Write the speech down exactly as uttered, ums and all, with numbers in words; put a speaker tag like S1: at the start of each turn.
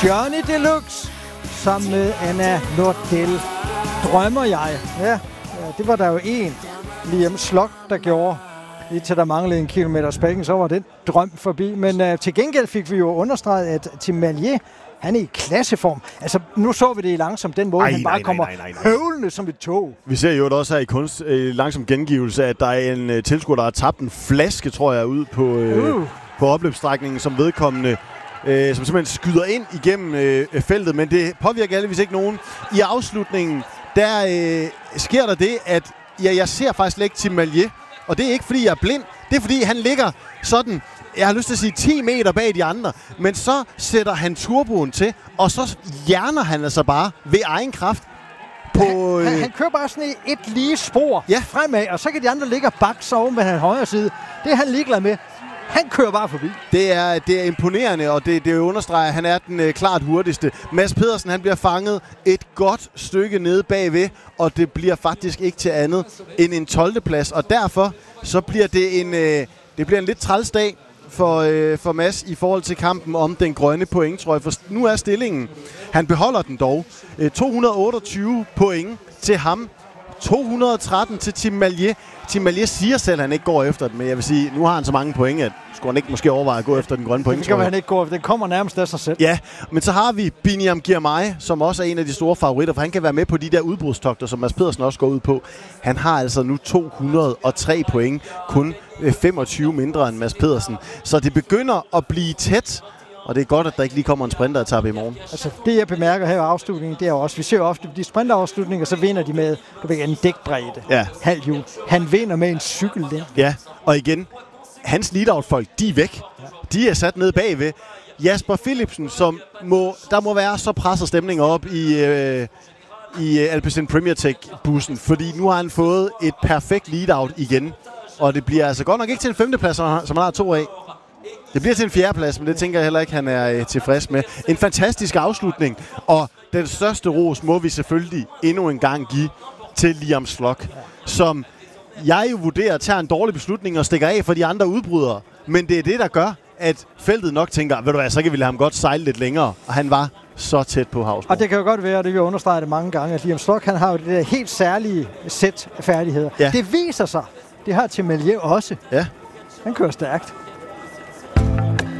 S1: Johnny Deluxe sammen med Anna Nordell. Drømmer jeg. Ja, ja, det var der jo en Liam Slock, der gjorde. Lige til der manglede en kilometer spækken, så var den drøm forbi. Men uh, til gengæld fik vi jo understreget, at Tim Merlier, han er i klasseform. Altså, nu så vi det i langsomt den måde, ej, han bare nej, kommer nej, nej, nej. høvlende som et tog.
S2: Vi ser jo også her i kunst øh, langsom gengivelse, at der er en øh, tilskuer, der har tabt en flaske, tror jeg, ud på, øh, uh. på opløbsstrækningen, som vedkommende, øh, som simpelthen skyder ind igennem øh, feltet. Men det påvirker alligevis ikke nogen. I afslutningen, der øh, sker der det, at ja, jeg ser faktisk slet ikke Tim Merlier. Og det er ikke, fordi jeg er blind. Det er, fordi han ligger sådan, jeg har lyst til at sige, ti meter bag de andre. Men så sætter han turboen til, og så hjerner han altså bare ved egen kraft. På,
S1: han, han, han kører bare sådan et, et lige spor ja. fremad, og så kan de andre ligge og bakke sig oven med hans højre side. Det er han ligeglad med. Han kører bare forbi.
S2: Det er, det er imponerende, og det, det understreger, at han er den øh, klart hurtigste. Mads Pedersen, han bliver fanget et godt stykke nede bagved, og det bliver faktisk ikke til andet end en tolvte plads. Og derfor så bliver det en, øh, det bliver en lidt træls dag for, øh, for Mads i forhold til kampen om den grønne pointtrøje. For nu er stillingen, han beholder den dog. Øh, to hundrede og otteogtyve point til ham. to hundrede og tretten til Tim Merlier. Tim Merlier siger selv, at han ikke går efter den, men jeg vil sige, nu har han så mange point, at skulle han ikke måske overveje at gå efter den grønne point.
S1: Det skal han ikke gå efter. Den kommer nærmest af sig selv.
S2: Ja, men så har vi Biniam Girmay, som også er en af de store favoritter, for han kan være med på de der udbrudstogter, som Mads Pedersen også går ud på. Han har altså nu to hundrede og tre point, kun femogtyve mindre end Mads Pedersen. Så det begynder at blive tæt. Og det er godt, at der ikke lige kommer en sprinteretappe i morgen.
S1: Altså, det jeg bemærker her i afslutningen, det er også, vi ser jo ofte de sprinterafslutninger, så vinder de med, du ved, en dækbredde.
S2: Ja.
S1: Halv hjul. Han vinder med en cykellængde.
S2: Ja, og igen, hans lead-out-folk, de er væk. Ja. De er sat ned bagved. Jasper Philipsen, som må, der må være så presset stemning op i, øh, i Alpecin Premier Tech-bussen, fordi nu har han fået et perfekt lead-out igen. Og det bliver altså godt nok ikke til en femteplads, som han har to af. Det bliver til en fjerdeplads, men det tænker jeg heller ikke, han er øh, tilfreds med. En fantastisk afslutning, og den største ros må vi selvfølgelig endnu en gang give til Liam Slock, som jeg jo vurderer tager en dårlig beslutning og stikker af for de andre udbrydere. Men det er det, der gør, at feltet nok tænker, ved du hvad, så kan vi lade ham godt sejle lidt længere. Og han var så tæt på Havsborg.
S1: Og det kan jo godt være, og det vil jeg understrege det mange gange, at Liam Slock, han har jo det der helt særlige sæt af færdigheder. Ja. Det viser sig, det har Tim Merlier også.
S2: Ja.
S1: Han kører stærkt.